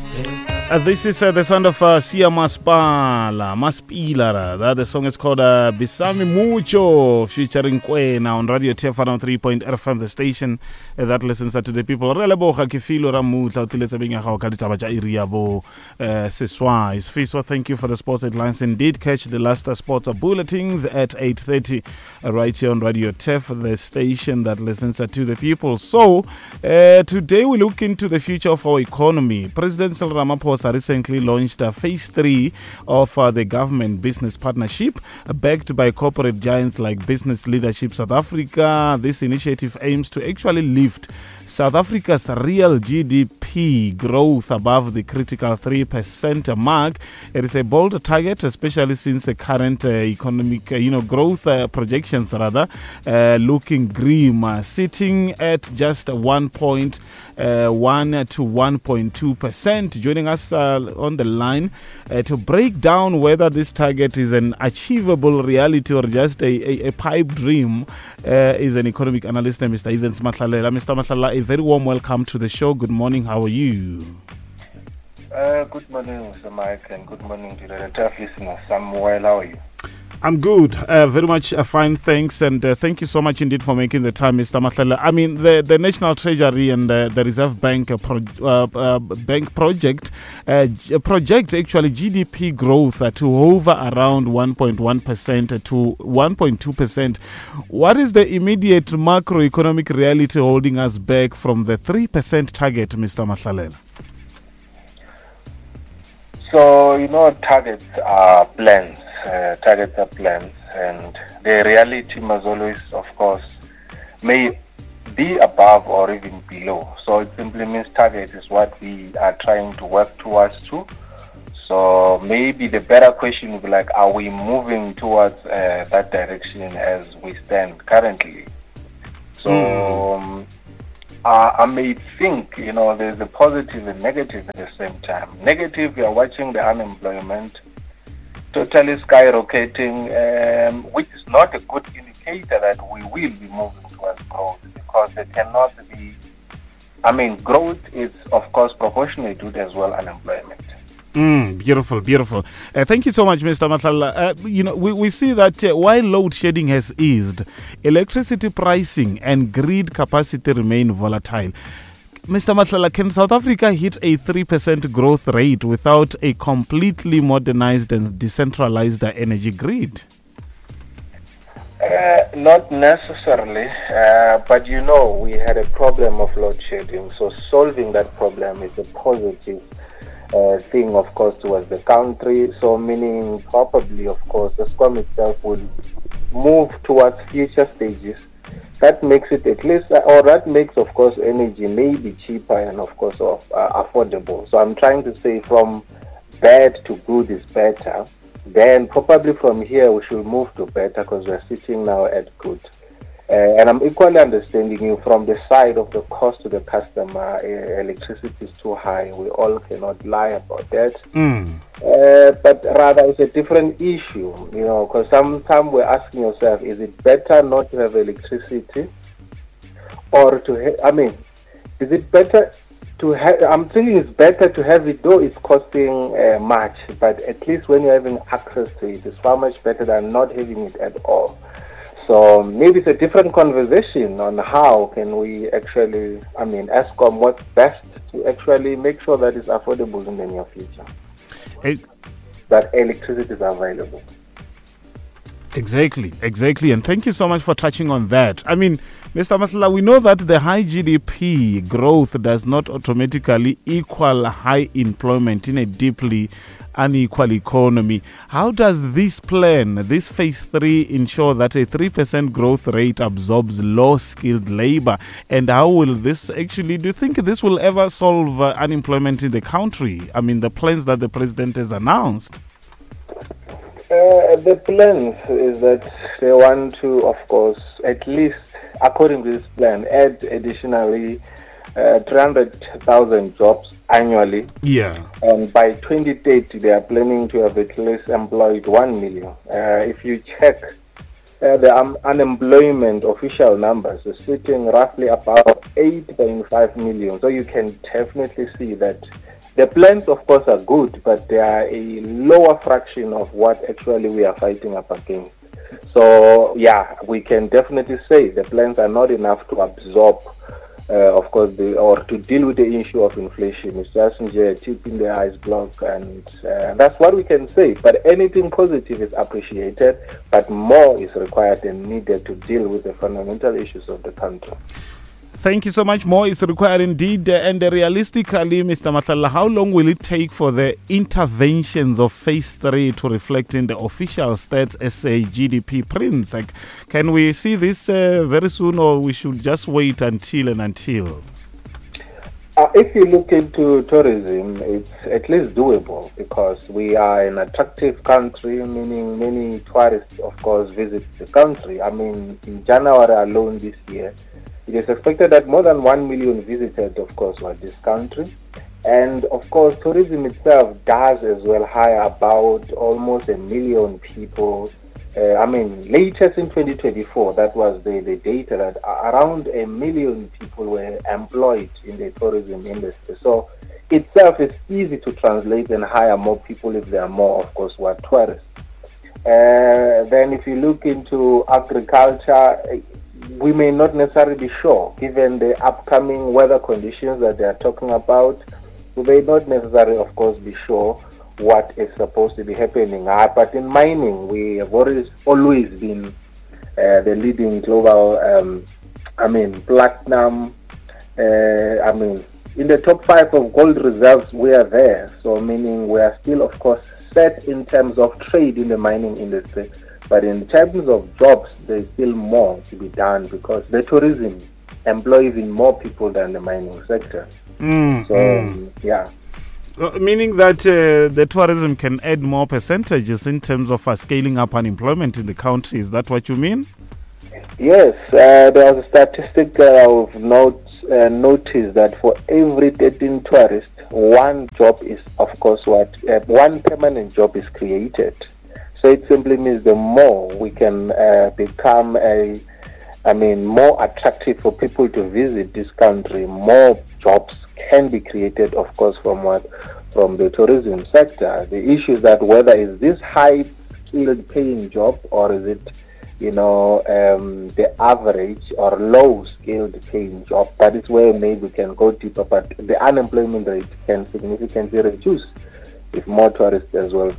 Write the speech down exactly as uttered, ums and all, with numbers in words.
Uh, this is uh, the sound of uh, Sia Maspala, Maspila. Rather. The song is called uh, Bisami Mucho, featuring Kwena on Radio T F R three point F M, the station uh, that listens uh, to the people. Relebo Hakifilo Ramutla, Tiletsabinga Hakaditabaja Iriabo, Siswa. Is Fiswa, thank you for the sports headlines. Indeed, catch the last uh, sports uh, bulletins at eight thirty uh, right here on Radio T F, the station that listens uh, to the people. So, uh, today we look into the future of our economy. President Cyril Ramaphosa recently launched a phase three of uh, the government business partnership uh, backed by corporate giants like Business Leadership South Africa. This initiative aims to actually lift South Africa's real G D P growth above the critical three percent mark. It is a bold target, especially since the current uh, economic, uh, you know, growth uh, projections rather uh, looking grim, uh, sitting at just one point one to one point two percent. Joining us uh, on the line uh, to break down whether this target is an achievable reality or just a, a, a pipe dream uh, is an economic analyst, Mister Evans Matlalela. Mister Matlalela, a very warm welcome to the show. Good morning. How are you? Uh, good morning, Mister Mike, and good morning to the tough listeners. I'm well. How are you? I'm good. Uh, very much uh, fine, thanks. And uh, thank you so much indeed for making the time, Mister Matlalela. I mean, the, the National Treasury and uh, the Reserve Bank uh, pro- uh, uh, Bank project uh, project actually G D P growth uh, to hover around one point one percent to one point two percent. What is the immediate macroeconomic reality holding us back from the three percent target, Mister Matlalela? So, you know, targets are plans. Uh, targets are plans. And the reality must always, of course, may be above or even below. So it simply means target is what we are trying to work towards to. So maybe the better question would be like, are we moving towards uh, that direction as we stand currently? So... Mm. Um, Uh, I may think, you know, there's a positive and negative at the same time. Negative, we are watching the unemployment totally skyrocketing, um, which is not a good indicator that we will be moving towards growth, because there cannot be, I mean, growth is, of course, proportionate to as well unemployment. Mm, beautiful, beautiful. Uh, thank you so much, Mister Matlalela. Uh, you know, we, we see that uh, while load shedding has eased, electricity pricing and grid capacity remain volatile. Mister Matlalela, can South Africa hit a three percent growth rate without a completely modernized and decentralized energy grid? Uh, not necessarily, uh, but you know, we had a problem of load shedding, so solving that problem is a positive Uh, thing, of course, towards the country. So meaning probably, of course, the Eskom itself will move towards future stages. That makes it at least, or that makes, of course, energy maybe cheaper and, of course, of, uh, affordable. So I'm trying to say from bad to good is better. Then probably from here we should move to better, because we're sitting now at good. Uh, and I'm equally understanding you from the side of the cost to the customer. Uh, electricity is too high. We all cannot lie about that. Mm. Uh, but rather, it's a different issue, you know, because sometimes we're asking yourself, is it better not to have electricity, or to? Ha- I mean, is it better to have? I'm thinking it's better to have it, though it's costing uh, much. But at least when you're having access to it, it's far much better than not having it at all. So maybe it's a different conversation on how can we actually, I mean, Eskom, what's best to actually make sure that it's affordable in the near future. Hey. That electricity is available. Exactly, exactly. And thank you so much for touching on that. I mean, Mister Matlalela, we know that the high G D P growth does not automatically equal high employment in a deeply unequal economy. How does this plan, this phase three, ensure that a three percent growth rate absorbs low-skilled labor? And how will this actually, do you think this will ever solve uh, unemployment in the country? I mean, the plans that the president has announced. Uh, the plan is that they want to, of course, at least, according to this plan, add additionally uh, three hundred thousand jobs annually. Yeah. And by twenty thirty, they are planning to have at least employed one million. Uh, if you check uh, the um, unemployment official numbers, is sitting roughly about eight point five million. So you can definitely see that the plans, of course, are good, but they are a lower fraction of what actually we are fighting up against. So, yeah, we can definitely say the plans are not enough to absorb, uh, of course, the, or to deal with the issue of inflation. It's just a tip in the ice block, and uh, that's what we can say. But anything positive is appreciated, but more is required and needed to deal with the fundamental issues of the country. Thank you so much. More is required indeed. Uh, and uh, realistically, Mister Matlala, how long will it take for the interventions of phase three to reflect in the official stats as a G D P prints? Like, can we see this uh, very soon, or we should just wait until and until? Uh, if you look into tourism, it's at least doable because we are an attractive country, meaning many tourists, of course, visit the country. I mean, in January alone this year, it is expected that more than one million visited, of course, were this country. And, of course, tourism itself does as well hire about almost a million people. Uh, I mean, latest in twenty twenty-four, that was the, the data that around a million people were employed in the tourism industry. So, itself is easy to translate and hire more people if there are more, of course, who are tourists. Uh, then if you look into agriculture, we may not necessarily be sure, given the upcoming weather conditions that they are talking about. We may not necessarily, of course, be sure what is supposed to be happening. Uh, but in mining, we have always, always been uh, the leading global, um, I mean, platinum, uh, I mean, in the top five of gold reserves, we are there. So meaning we are still, of course, set in terms of trade in the mining industry. But in terms of jobs, there's still more to be done because the tourism employs even more people than the mining sector. Mm, so, mm. yeah. Uh, meaning that uh, the tourism can add more percentages in terms of uh, scaling up unemployment in the country. Is that what you mean? Yes. Uh, there was a statistic that I've note, uh, noticed that for every thirteen tourists, one job is, of course, what uh, one permanent job is created. So it simply means the more we can uh, become a, I mean, more attractive for people to visit this country, more jobs can be created, of course, from what from the tourism sector. The issue is that whether is this high-skilled paying job or is it, you know, um, the average or low-skilled paying job. That is where maybe we can go deeper, but the unemployment rate can significantly reduce if more tourists as well